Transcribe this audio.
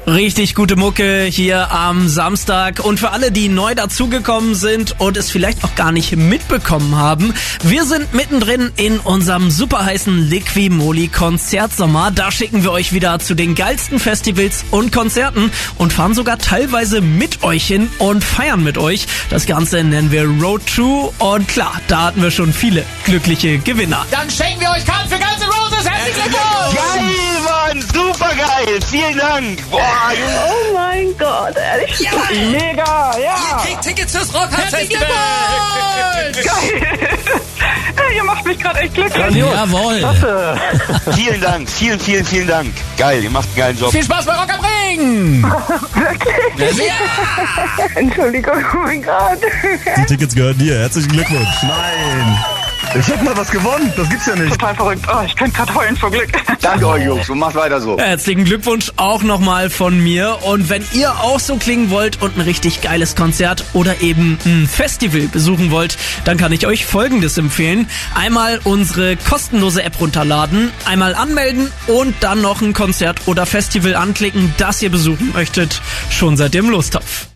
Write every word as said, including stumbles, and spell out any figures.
Richtig gute Mucke hier am Samstag. Und für alle, die neu dazugekommen sind und es vielleicht auch gar nicht mitbekommen haben, wir sind mittendrin in unserem super heißen Liqui-Moly Konzertsommer. Da schicken wir euch wieder zu den geilsten Festivals und Konzerten und fahren sogar teilweise mit euch hin und feiern mit euch. Das Ganze nennen wir Road to. Und klar, da hatten wir schon viele glückliche Gewinner. Dann schenken wir euch Karten für Guns N' Roses. Herzlichen Glückwunsch! Geil, Mann! Super geil! Vielen Dank! Boah, Oh mein Gott, ehrlich? Ja! mega! Ja! Ihr kriegt Tickets fürs Rockhard-Festival! Geil! Hey, ihr macht mich gerade echt glücklich. Jawohl. Vielen Dank, vielen, vielen, vielen Dank. Geil, ihr macht einen geilen Job. Viel Spaß bei Rock am Ring! Wirklich? Ja! Entschuldigung, oh mein Gott. Die Tickets gehören dir. Herzlichen Glückwunsch. Nein. Ich hab mal was gewonnen. Das gibt's ja nicht. Total verrückt. Oh, ich könnte gerade heulen vor Glück. Danke euch, Jungs, und macht weiter so. Herzlichen Glückwunsch auch nochmal von mir. Und wenn ihr auch so klingen wollt und ein richtig geiles Konzert oder eben ein Festival besuchen wollt, dann kann ich euch Folgendes empfehlen. Einmal unsere kostenlose App runterladen, einmal anmelden und dann noch ein Konzert oder Festival anklicken, das ihr besuchen möchtet. Schon seid ihr im Lostopf.